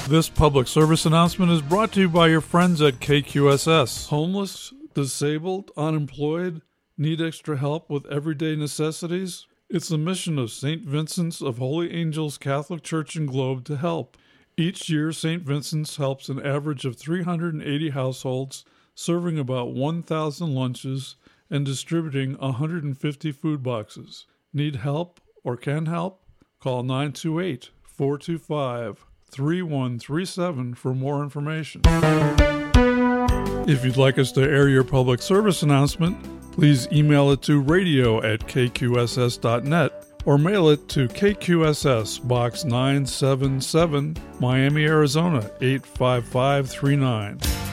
This public service announcement is brought to you by your friends at KQSS. Homeless, disabled, unemployed, need extra help with everyday necessities? It's the mission of St. Vincent's of Holy Angels Catholic Church and Globe to help. Each year, St. Vincent's helps an average of 380 households, serving about 1,000 lunches and distributing 150 food boxes. Need help or can help? Call 928-425-3137 for more information. If you'd like us to air your public service announcement, please email it to radio@kqss.net or mail it to KQSS Box 977, Miami, Arizona 85539.